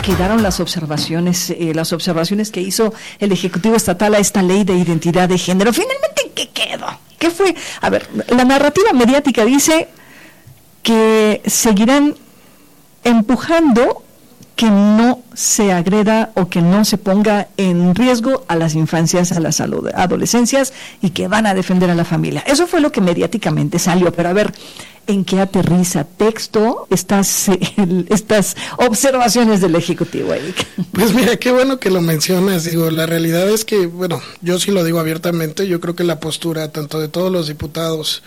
quedaron las observaciones que hizo el Ejecutivo Estatal a esta ley de identidad de género? Finalmente, ¿en qué quedó? ¿Qué fue? A ver, la narrativa mediática dice que seguirán empujando que no se agreda o que no se ponga en riesgo a las infancias, a las adolescencias, y que van a defender a la familia. Eso fue lo que mediáticamente salió, pero a ver, ¿en qué aterriza texto estas observaciones del Ejecutivo, Eric? Pues mira, qué bueno que lo mencionas. Digo, la realidad es que, bueno, yo sí lo digo abiertamente, yo creo que la postura tanto de todos los diputados,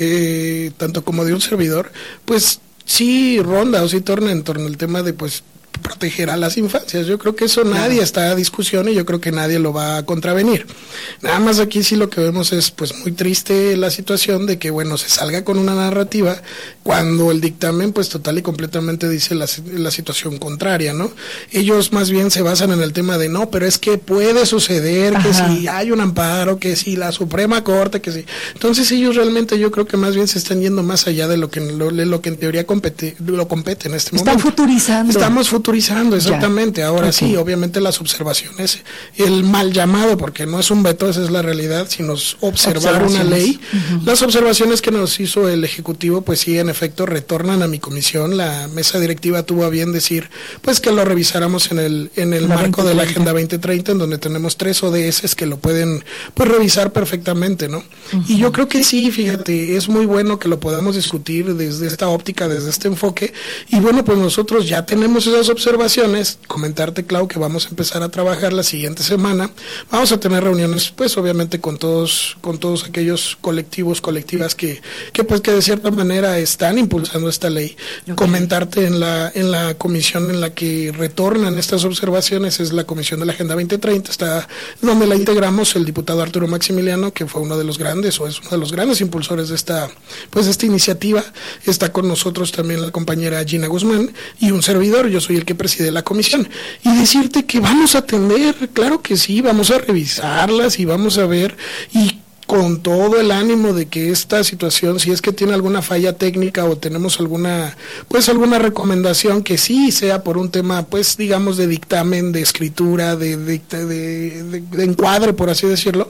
tanto como de un servidor, pues sí ronda o sí torna en torno al tema de, pues, proteger a las infancias. Yo creo que eso nadie está a discusión y yo creo que nadie lo va a contravenir. Nada más aquí sí lo que vemos es pues muy triste la situación de que bueno, se salga con una narrativa cuando el dictamen pues total y completamente dice la situación contraria, ¿no? Ellos más bien se basan en el tema de no, pero es que puede suceder, que si hay un amparo, que si la Suprema Corte, que si... Entonces ellos realmente yo creo que más bien se están yendo más allá de lo que en teoría compete en este momento. Están futurizando. Estamos futurizando, exactamente. Ya. Ahora sí, obviamente las observaciones, el mal llamado, porque no es un veto, esa es la realidad, sino observar una ley. Las observaciones que nos hizo el Ejecutivo, pues sí, en efecto, retornan a mi comisión. La mesa directiva tuvo a bien decir, pues que lo revisáramos en el marco de la Agenda 2030, en donde tenemos 3 ODS que lo pueden, pues, revisar perfectamente, ¿no? Y yo creo que sí, fíjate, es muy bueno que lo podamos discutir desde esta óptica, desde este enfoque, y bueno, pues nosotros ya tenemos esas observaciones. Comentarte, Clau, que vamos a empezar a trabajar la siguiente semana. Vamos a tener reuniones, pues obviamente con todos aquellos colectivos, colectivas que pues que de cierta manera están impulsando esta ley. Comentarte en la comisión en la que retornan estas observaciones es la comisión de la Agenda 2030, está donde la integramos el diputado Arturo Maximiliano, que fue uno de los grandes o es uno de los grandes impulsores de esta iniciativa. Está con nosotros también la compañera Gina Guzmán y un servidor. Yo soy el que preside la comisión, y decirte que vamos a atender, claro que sí, vamos a revisarlas y vamos a ver, y con todo el ánimo de que esta situación, si es que tiene alguna falla técnica o tenemos alguna recomendación que sí sea por un tema, pues digamos, de dictamen, de escritura, de encuadre, por así decirlo,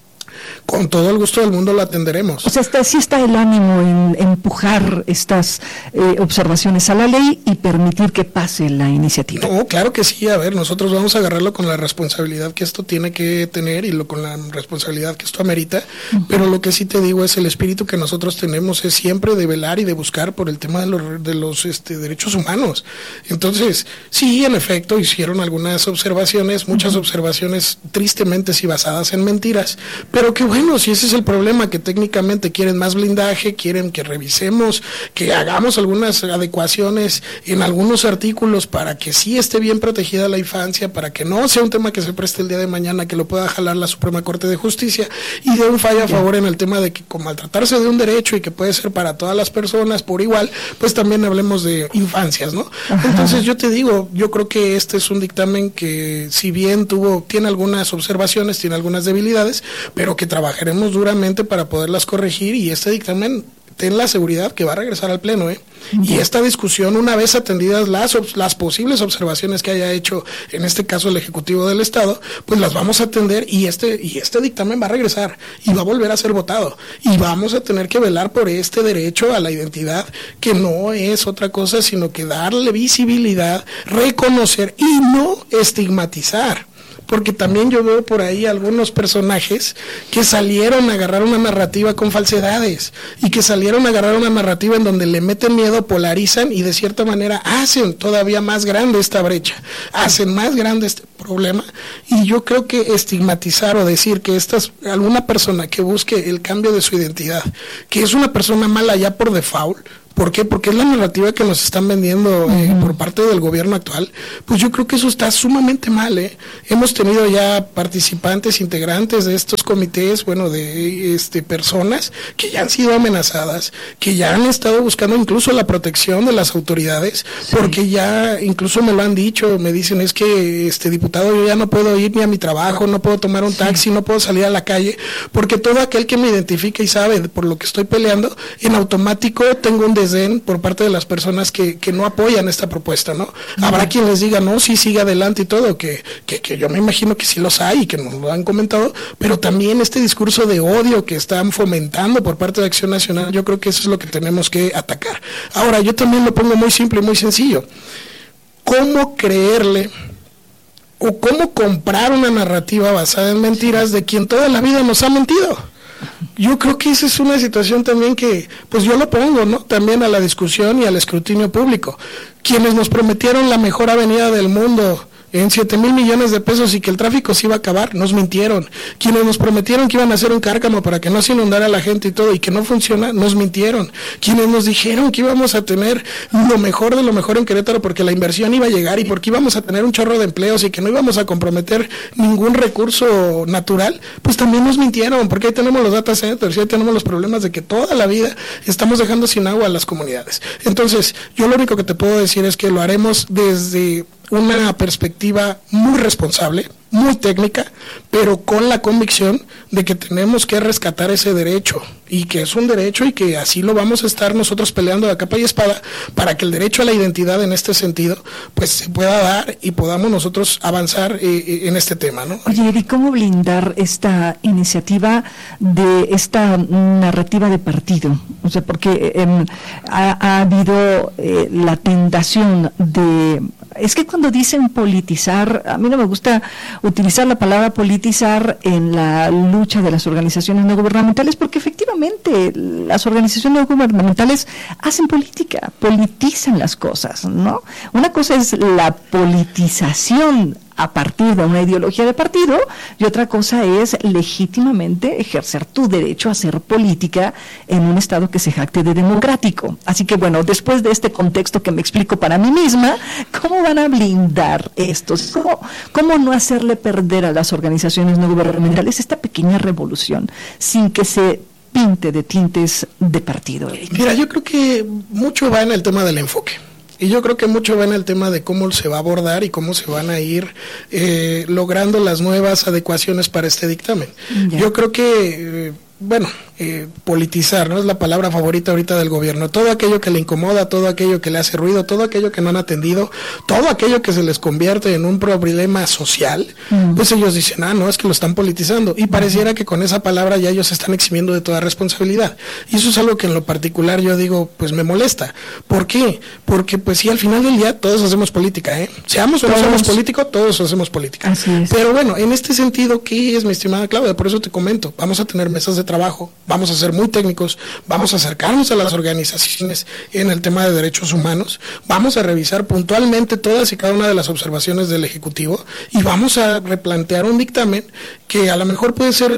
con todo el gusto del mundo lo atenderemos. O sea, sí está el ánimo en empujar estas observaciones a la ley y permitir que pase la iniciativa. No, claro que sí. A ver, nosotros vamos a agarrarlo con la responsabilidad que esto tiene que tener y con la responsabilidad que esto amerita, pero lo que sí te digo es el espíritu que nosotros tenemos es siempre de velar y de buscar por el tema de los derechos humanos. Entonces, sí, en efecto, hicieron algunas observaciones, muchas observaciones tristemente sí basadas en mentiras, pero que bueno, si ese es el problema, que técnicamente quieren más blindaje, quieren que revisemos, que hagamos algunas adecuaciones en algunos artículos para que sí esté bien protegida la infancia, para que no sea un tema que se preste el día de mañana, que lo pueda jalar la Suprema Corte de Justicia y de un fallo a favor en el tema de que, como al tratarse de un derecho y que puede ser para todas las personas por igual, pues también hablemos de infancias, ¿no? Entonces yo te digo, yo creo que este es un dictamen que si bien tiene algunas observaciones, tiene algunas debilidades, pero que trabajaremos duramente para poderlas corregir, y este dictamen, ten la seguridad que va a regresar al Pleno, y esta discusión, una vez atendidas las posibles observaciones que haya hecho, en este caso el Ejecutivo del Estado, pues las vamos a atender, y este dictamen va a regresar y va a volver a ser votado, y vamos a tener que velar por este derecho a la identidad, que no es otra cosa sino que darle visibilidad, reconocer y no estigmatizar. Porque también yo veo por ahí algunos personajes que salieron a agarrar una narrativa con falsedades, y que salieron a agarrar una narrativa en donde le meten miedo, polarizan y de cierta manera hacen todavía más grande esta brecha, hacen más grande este problema. Y yo creo que estigmatizar o decir que alguna persona que busque el cambio de su identidad, que es una persona mala ya por default, ¿por qué? Porque es la narrativa que nos están vendiendo por parte del gobierno actual. Pues yo creo que eso está sumamente mal, Hemos tenido ya participantes, integrantes de estos comités, de personas que ya han sido amenazadas, que ya han estado buscando incluso la protección de las autoridades, porque ya incluso me lo han dicho, me dicen, es que diputado, yo ya no puedo ir ni a mi trabajo, no puedo tomar un taxi, no puedo salir a la calle, porque todo aquel que me identifica y sabe por lo que estoy peleando, en automático tengo un desdén por parte de las personas que no apoyan esta propuesta, ¿no? Habrá quien les diga, no, sí, sigue adelante y todo, que yo me imagino que sí los hay y que nos lo han comentado, pero también este discurso de odio que están fomentando por parte de Acción Nacional, yo creo que eso es lo que tenemos que atacar. Ahora, yo también lo pongo muy simple y muy sencillo. ¿Cómo creerle o cómo comprar una narrativa basada en mentiras de quien toda la vida nos ha mentido? Yo creo que esa es una situación también que, pues yo lo pongo, ¿no? También a la discusión y al escrutinio público. Quienes nos prometieron la mejor avenida del mundo en 7,000 millones de pesos y que el tráfico se iba a acabar, nos mintieron. Quienes nos prometieron que iban a hacer un cárcamo para que no se inundara la gente y todo, y que no funciona, nos mintieron. Quienes nos dijeron que íbamos a tener lo mejor de lo mejor en Querétaro porque la inversión iba a llegar y porque íbamos a tener un chorro de empleos y que no íbamos a comprometer ningún recurso natural, pues también nos mintieron, porque ahí tenemos los data centers y ahí tenemos los problemas de que toda la vida estamos dejando sin agua a las comunidades. Entonces, yo lo único que te puedo decir es que lo haremos desde una perspectiva muy responsable, muy técnica, pero con la convicción de que tenemos que rescatar ese derecho, y que es un derecho y que así lo vamos a estar nosotros peleando a capa y espada para que el derecho a la identidad en este sentido pues se pueda dar y podamos nosotros avanzar en este tema, ¿no? Oye, ¿y cómo blindar esta iniciativa de esta narrativa de partido? O sea, porque ha habido la tentación de... Es que cuando dicen politizar, a mí no me gusta utilizar la palabra politizar en la lucha de las organizaciones no gubernamentales, porque efectivamente las organizaciones no gubernamentales hacen política, politizan las cosas, ¿no? Una cosa es la politización a partir de una ideología de partido, y otra cosa es legítimamente ejercer tu derecho a hacer política en un Estado que se jacte de democrático. Así que bueno, después de este contexto que me explico para mí misma, ¿cómo van a blindar esto? ¿Cómo no hacerle perder a las organizaciones no gubernamentales esta pequeña revolución sin que se pinte de tintes de partido, Eric? Mira, yo creo que mucho va en el tema del enfoque. Y yo creo que mucho va en el tema de cómo se va a abordar y cómo se van a ir logrando las nuevas adecuaciones para este dictamen. Yo creo que, politizar, ¿no? Es la palabra favorita ahorita del gobierno. Todo aquello que le incomoda, todo aquello que le hace ruido, todo aquello que no han atendido, todo aquello que se les convierte en un problema social, pues ellos dicen, no, es que lo están politizando. Y pareciera que con esa palabra ya ellos se están eximiendo de toda responsabilidad. Y eso es algo que en lo particular yo digo, pues me molesta. ¿Por qué? Porque pues sí, al final del día todos hacemos política, ¿eh? Seamos o no seamos políticos, todos hacemos política. Así es. Pero bueno, en este sentido, ¿qué es, mi estimada Claudia? Por eso te comento, vamos a tener mesas de trabajo, vamos a ser muy técnicos, vamos a acercarnos a las organizaciones en el tema de derechos humanos, vamos a revisar puntualmente todas y cada una de las observaciones del Ejecutivo y vamos a replantear un dictamen que a lo mejor puede ser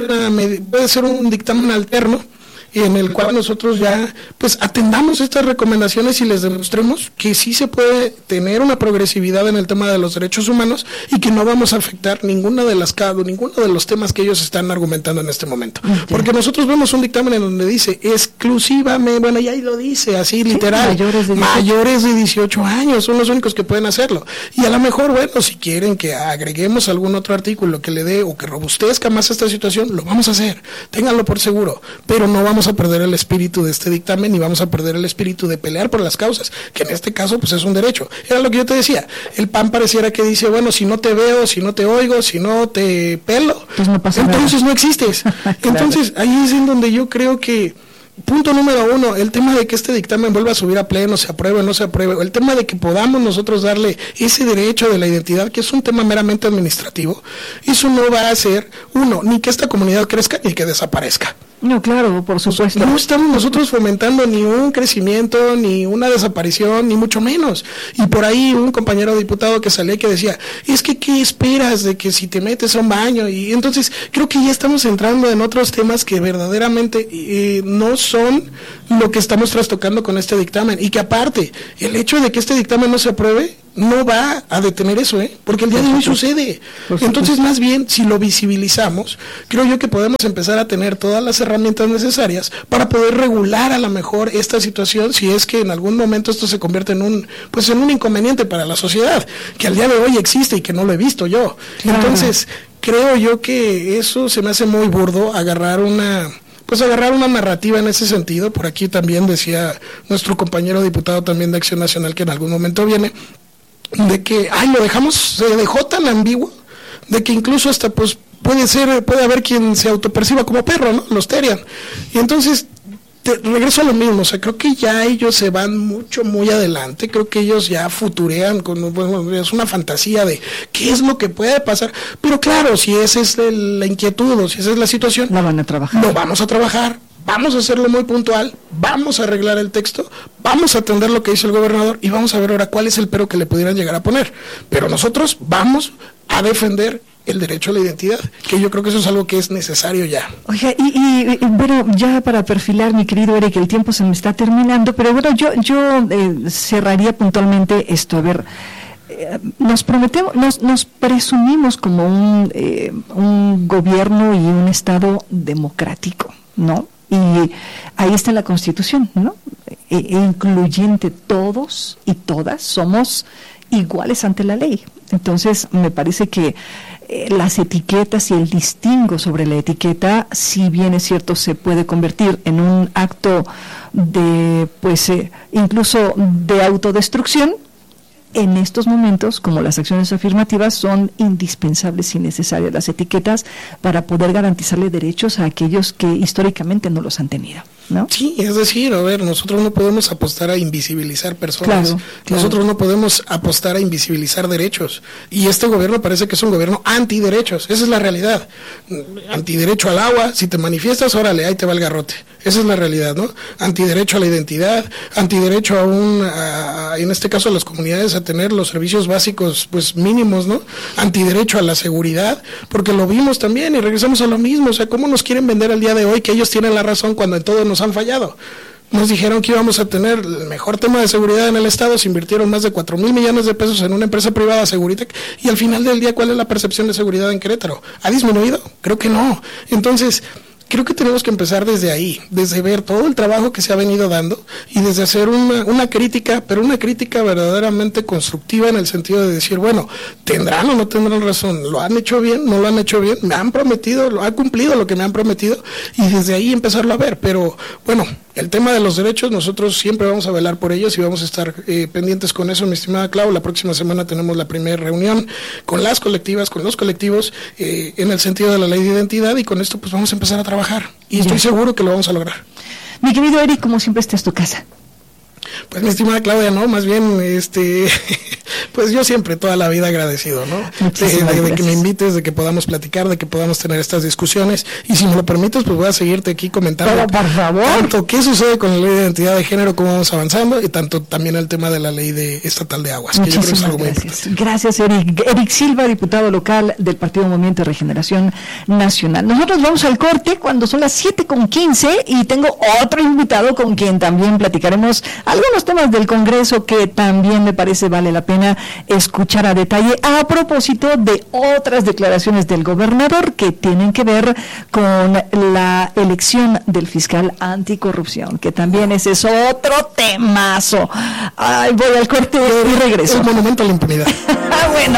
un dictamen alterno, en el cual nosotros ya pues atendamos estas recomendaciones y les demostremos que sí se puede tener una progresividad en el tema de los derechos humanos y que no vamos a afectar ninguno de los temas que ellos están argumentando en este momento. Porque nosotros vemos un dictamen en donde dice exclusivamente, bueno, ya ahí lo dice, así literal, mayores de 18 años son los únicos que pueden hacerlo. Y a lo mejor, bueno, si quieren que agreguemos algún otro artículo que le dé o que robustezca más esta situación, lo vamos a hacer, ténganlo por seguro, pero no vamos a perder el espíritu de este dictamen y vamos a perder el espíritu de pelear por las causas, que en este caso pues es un derecho. Era lo que yo te decía, el PAN pareciera que dice, bueno, si no te veo, si no te oigo, si no te pelo, pues no pasa entonces nada. No existes. Claro. Entonces ahí es en donde yo creo que punto número uno, el tema de que este dictamen vuelva a subir a pleno, se apruebe o no se apruebe, el tema de que podamos nosotros darle ese derecho de la identidad, que es un tema meramente administrativo, eso no va a hacer, ni que esta comunidad crezca ni que desaparezca. No, claro, por supuesto. No estamos nosotros fomentando ni un crecimiento, ni una desaparición, ni mucho menos. Y por ahí un compañero diputado que salía que decía, es que ¿qué esperas de que si te metes a un baño? Y entonces creo que ya estamos entrando en otros temas que verdaderamente no son lo que estamos trastocando con este dictamen. Y que aparte, el hecho de que este dictamen no se apruebe no va a detener eso, porque el día de hoy sucede. Entonces, más bien, si lo visibilizamos, creo yo que podemos empezar a tener todas las herramientas necesarias para poder regular a lo mejor esta situación, si es que en algún momento esto se convierte en un inconveniente para la sociedad, que al día de hoy existe y que no lo he visto yo. Claro. Entonces, creo yo que eso se me hace muy burdo, agarrar una pues agarrar una narrativa en ese sentido. Por aquí también decía nuestro compañero diputado también de Acción Nacional, que en algún momento viene, de que, se dejó tan ambiguo, de que incluso hasta pues puede haber quien se autoperciba como perro, ¿no? Los terian. Y entonces regreso a lo mismo, o sea, creo que ya ellos se van muy adelante, creo que ellos ya futurean es una fantasía de qué es lo que puede pasar, pero claro, si esa es la inquietud o si esa es la situación, la van a trabajar. Lo vamos a trabajar, vamos a hacerlo muy puntual, vamos a arreglar el texto, vamos a atender lo que dice el gobernador y vamos a ver ahora cuál es el pero que le pudieran llegar a poner, pero nosotros vamos a defender el derecho a la identidad, que yo creo que eso es algo que es necesario ya. Oiga, y bueno, ya para perfilar, mi querido Eric, el tiempo se me está terminando, pero bueno, yo cerraría puntualmente esto. A ver, nos presumimos como un gobierno y un Estado democrático, ¿no? Y ahí está la Constitución, ¿no? Incluyente, todos y todas somos iguales ante la ley. Entonces, me parece que las etiquetas y el distingo sobre la etiqueta, si bien es cierto, se puede convertir en un acto de, incluso de autodestrucción. En estos momentos, como las acciones afirmativas, son indispensables y necesarias las etiquetas para poder garantizarle derechos a aquellos que históricamente no los han tenido, ¿no? Sí, es decir, a ver, nosotros no podemos apostar a invisibilizar personas, claro. Nosotros no podemos apostar a invisibilizar derechos, y este gobierno parece que es un gobierno antiderechos, esa es la realidad, antiderecho al agua, si te manifiestas, órale, ahí te va el garrote, esa es la realidad, ¿no? Antiderecho a la identidad, antiderecho en este caso a las comunidades a tener los servicios básicos pues mínimos, ¿no? Antiderecho a la seguridad, porque lo vimos también y regresamos a lo mismo, o sea, ¿cómo nos quieren vender al día de hoy que ellos tienen la razón cuando en todo nos han fallado? Nos dijeron que íbamos a tener el mejor tema de seguridad en el Estado, se invirtieron más de 4,000 millones de pesos en una empresa privada, Seguritech, y al final del día, ¿cuál es la percepción de seguridad en Querétaro? ¿Ha disminuido? Creo que no. Entonces, creo que tenemos que empezar desde ahí, desde ver todo el trabajo que se ha venido dando y desde hacer una crítica, pero una crítica verdaderamente constructiva en el sentido de decir, bueno, ¿tendrán o no tendrán razón? ¿Lo han hecho bien? ¿No lo han hecho bien? ¿Me han prometido? ¿Lo han cumplido lo que me han prometido? Y desde ahí empezarlo a ver, pero bueno, el tema de los derechos, nosotros siempre vamos a velar por ellos y vamos a estar pendientes con eso, mi estimada Clau. La próxima semana tenemos la primera reunión con las colectivas, con los colectivos, en el sentido de la ley de identidad, y con esto pues vamos a empezar a trabajar. Y estoy seguro que lo vamos a lograr. Mi querido Eric, como siempre, esta es tu casa. Pues mi estimada Claudia, no, más bien, pues yo siempre toda la vida agradecido, ¿no? De que me invites, de que podamos platicar, de que podamos tener estas discusiones, y si me lo permites, pues voy a seguirte aquí comentando. Pero por favor. Tanto qué sucede con la ley de identidad de género, cómo vamos avanzando, y tanto también el tema de la ley estatal de aguas, que yo creo que es algo muy importante. Gracias, Eric. Eric Silva, diputado local del Partido Movimiento de Regeneración Nacional. Nosotros vamos al corte cuando son las 7:15 y tengo otro invitado con quien también platicaremos algunos temas del Congreso que también me parece vale la pena escuchar a detalle a propósito de otras declaraciones del gobernador que tienen que ver con la elección del fiscal anticorrupción, que también ese es otro temazo. Ay, voy al corte y regreso. Es un monumento a la impunidad. Bueno.